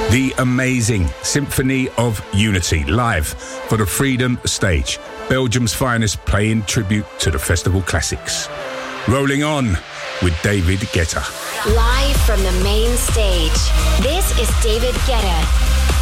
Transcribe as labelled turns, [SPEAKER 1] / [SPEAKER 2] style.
[SPEAKER 1] The amazing Symphony of Unity, live for the Freedom Stage. Belgium's finest, playing tribute to the festival classics. Rolling on with David Guetta.
[SPEAKER 2] Live from the main stage, this is David Guetta.